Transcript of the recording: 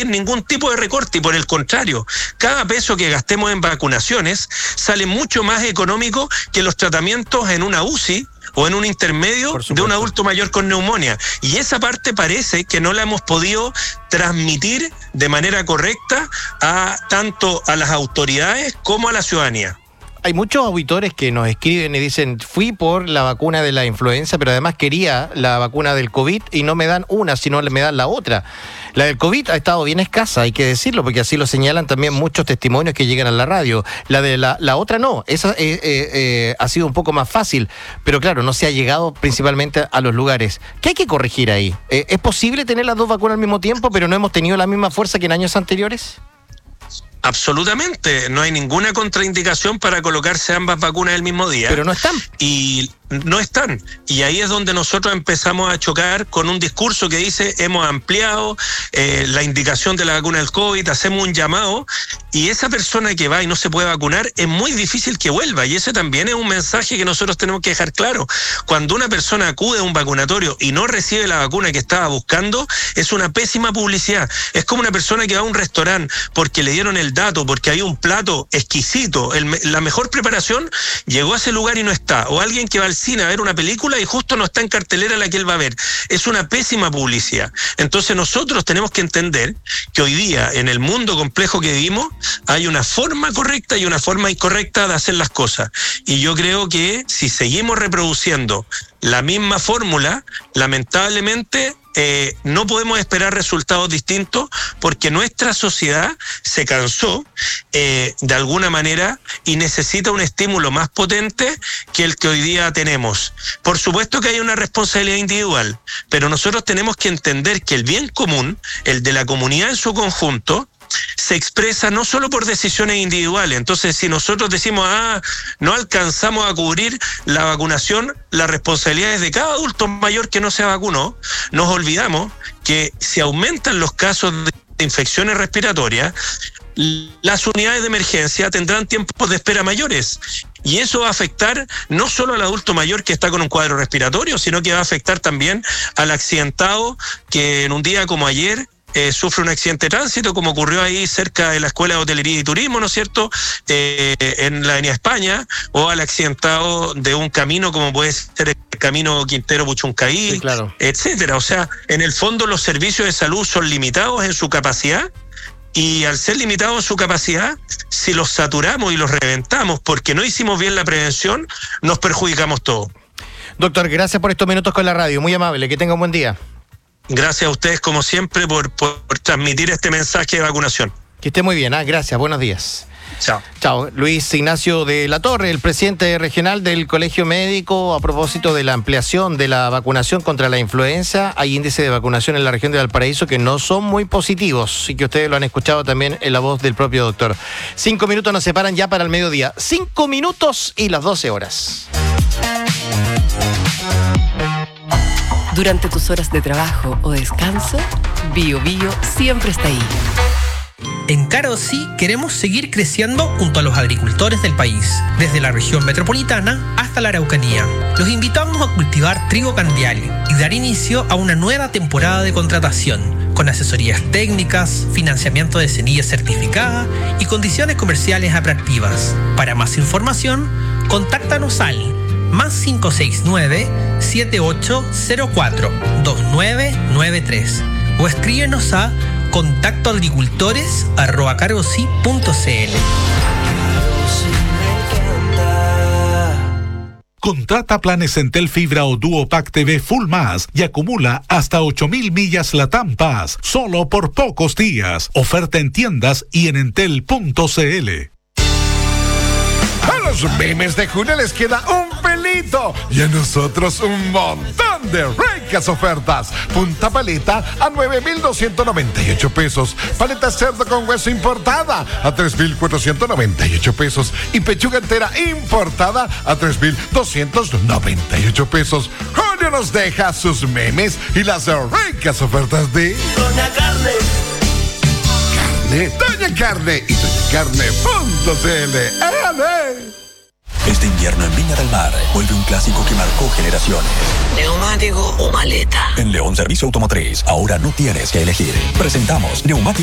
permitir ningún tipo de recorte, y por el contrario, cada peso que gastemos en vacunaciones sale mucho más económico que los tratamientos en una UCI o en un intermedio de un adulto mayor con neumonía. Y esa parte parece que no la hemos podido transmitir de manera correcta tanto a las autoridades como a la ciudadanía. Hay muchos auditores que nos escriben y dicen, fui por la vacuna de la influenza, pero además quería la vacuna del COVID y no me dan una, sino me dan la otra. La del COVID ha estado bien escasa, hay que decirlo, porque así lo señalan también muchos testimonios que llegan a la radio. La de la otra no, esa ha sido un poco más fácil, pero claro, no se ha llegado principalmente a los lugares. ¿Qué hay que corregir ahí? ¿Es posible tener las dos vacunas al mismo tiempo, pero no hemos tenido la misma fuerza que en años anteriores? Absolutamente, no hay ninguna contraindicación para colocarse ambas vacunas el mismo día. Pero no están. Y no están. Y ahí es donde nosotros empezamos a chocar con un discurso que dice, hemos ampliado la indicación de la vacuna del COVID, hacemos un llamado, y esa persona que va y no se puede vacunar, es muy difícil que vuelva. Y ese también es un mensaje que nosotros tenemos que dejar claro. Cuando una persona acude a un vacunatorio y no recibe la vacuna que estaba buscando, es una pésima publicidad. Es como una persona que va a un restaurante porque le dieron el dato, porque hay un plato exquisito, la mejor preparación, llegó a ese lugar y no está. O alguien que va al cine a ver una película y justo no está en cartelera la que él va a ver. Es una pésima publicidad. Entonces nosotros tenemos que entender que hoy día, en el mundo complejo que vivimos, hay una forma correcta y una forma incorrecta de hacer las cosas. Y yo creo que si seguimos reproduciendo la misma fórmula, lamentablemente no podemos esperar resultados distintos, porque nuestra sociedad se cansó de alguna manera y necesita un estímulo más potente que el que hoy día tenemos. Por supuesto que hay una responsabilidad individual, pero nosotros tenemos que entender que el bien común, el de la comunidad en su conjunto, se expresa no solo por decisiones individuales. Entonces, si nosotros decimos, no alcanzamos a cubrir la vacunación, la responsabilidad es de cada adulto mayor que no se vacunó, nos olvidamos que si aumentan los casos de infecciones respiratorias, las unidades de emergencia tendrán tiempos de espera mayores. Y eso va a afectar no solo al adulto mayor que está con un cuadro respiratorio, sino que va a afectar también al accidentado que en un día como ayer sufre un accidente de tránsito, como ocurrió ahí cerca de la Escuela de Hotelería y Turismo, ¿no es cierto?, en la Avenida España, o al accidentado de un camino como puede ser el camino Quintero-Puchuncaí, sí, claro, etcétera. O sea, en el fondo los servicios de salud son limitados en su capacidad, y al ser limitados en su capacidad, si los saturamos y los reventamos porque no hicimos bien la prevención, nos perjudicamos todos. Doctor, gracias por estos minutos con la radio, muy amable, que tenga un buen día. Gracias a ustedes, como siempre, por transmitir este mensaje de vacunación. Que esté muy bien, gracias, buenos días. Chao. Chao. Luis Ignacio de la Torre, el presidente regional del Colegio Médico, a propósito de la ampliación de la vacunación contra la influenza. Hay índices de vacunación en la región de Valparaíso que no son muy positivos, y que ustedes lo han escuchado también en la voz del propio doctor. 5 minutos nos separan ya para el mediodía. 5 minutos y las 12 horas. Durante tus horas de trabajo o descanso, Bio Bio siempre está ahí. En Caro Sí queremos seguir creciendo junto a los agricultores del país, desde la región metropolitana hasta la Araucanía. Los invitamos a cultivar trigo candial y dar inicio a una nueva temporada de contratación, con asesorías técnicas, financiamiento de semillas certificada y condiciones comerciales atractivas. Para más información, contáctanos al +569 7804 2993 o escríbenos a contactoagricultores@carosi.cl. Contrata planes Entel Fibra o Duopack TV Full Más y acumula hasta 8,000 millas LATAM Pass solo por pocos días. Oferta en tiendas y en entel.cl. A los memes de junio les queda un pelito y a nosotros un montón de ricas ofertas. Punta paleta a 9,298 pesos. Paleta cerdo con hueso importada a 3,498 pesos. Y pechuga entera importada a 3,298 pesos. Junio nos deja sus memes y las ricas ofertas de Doña Carne. Doña Carne y doñacarne.cl. Este invierno en Viña del Mar vuelve un clásico que marcó generaciones. ¿Neumático o maleta? En León Servicio Automotriz, ahora no tienes que elegir. Presentamos neumáticos